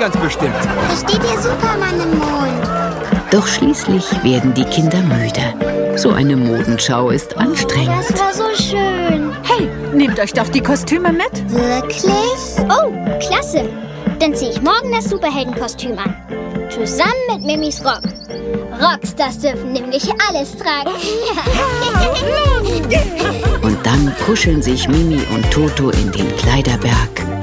ganz bestimmt. Da steht der Superman im Mond. Doch schließlich werden die Kinder müde. So eine Modenschau ist anstrengend. Das war so schön. Hey, nehmt euch doch die Kostüme mit. Wirklich? Oh, klasse. Dann ziehe ich morgen das Superheldenkostüm an. Zusammen mit Mimis Rock. Rockstars dürfen nämlich alles tragen. Und dann kuscheln sich Mimi und Toto in den Kleiderberg